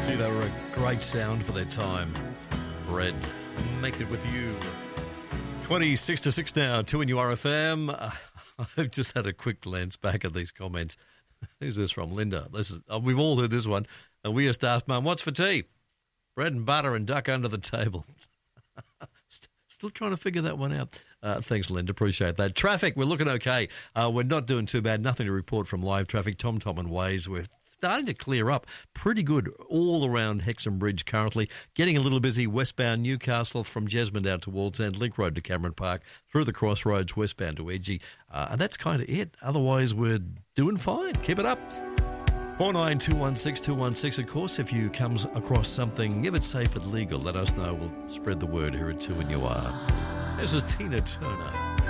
Gee, they were a great sound for their time. Bread, make it with you. 26 to 6 now, 2 in URFM. I've just had a quick glance back at these comments. Who's this from? Linda. This is, we've all heard this one. We just asked Mum, what's for tea? Bread and butter and duck under the table. Still trying to figure that one out. Thanks, Linda. Appreciate that. Traffic, we're looking okay. We're not doing too bad. Nothing to report from live traffic. Tom and Ways, we're starting to clear up pretty good all around Hexham Bridge currently. Getting a little busy westbound Newcastle from Jesmond out to Wallsend, Link Road to Cameron Park, through the crossroads westbound to Edgy. And that's kind of it. Otherwise, we're doing fine. Keep it up. 49216216. Of course, if you come across something, if it's safe and legal, let us know. We'll spread the word here at 2 and You Are. This is Tina Turner.